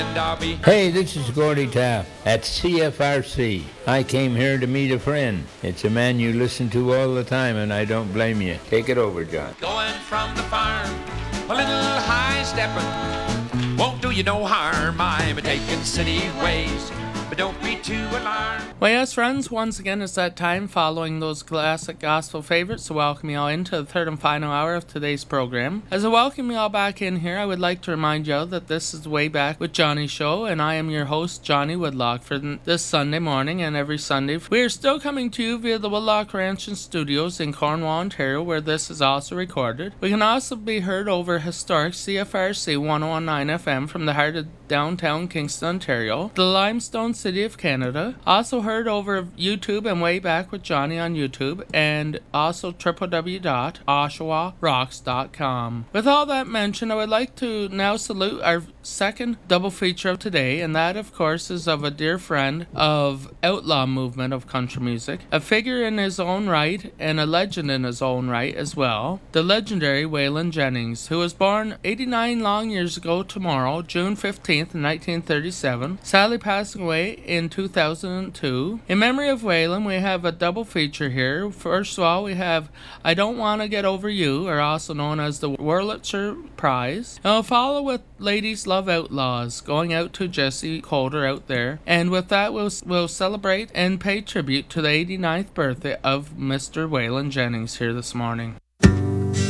Hey, this is Gordy Tapp at CFRC. I came here to meet a friend. It's a man you listen to all the time, and I don't blame you. Take it over, John. Going from the farm, a little high stepping, won't do you no harm. I'm taking city ways, but don't be too alarmed. Well, yes, friends, once again, it's that time following those classic gospel favorites to welcome you all into the third and final hour of today's program. As I welcome you all back in here, I would like to remind you all that this is the Way Back with Johnny show, and I am your host, Johnny Woodlock, for this Sunday morning and every Sunday. We are still coming to you via the Woodlock Ranch and Studios in Cornwall, Ontario, where this is also recorded. We can also be heard over historic CFRC 101.9 FM from the heart of downtown Kingston, Ontario, the Limestone City of Canada. Also heard over YouTube and Way Back with Johnny on YouTube, and also www.oshawarocks.com. With all that mentioned, I would like to now salute our second double feature of today, and that, of course, is of a dear friend of outlaw movement of country music, a figure in his own right and a legend in his own right as well, the legendary Waylon Jennings, who was born 89 long years ago tomorrow, June 15th, 1937, sadly passing away in 2002. In memory of Waylon, we have a double feature here. First of all, we have I Don't Want to Get Over You, or also known as the Wurlitzer Prize. And we'll follow with Ladies Love Outlaws, going out to Jesse Coulter out there. And with that, we'll celebrate and pay tribute to the 89th birthday of Mr. Waylon Jennings here this morning.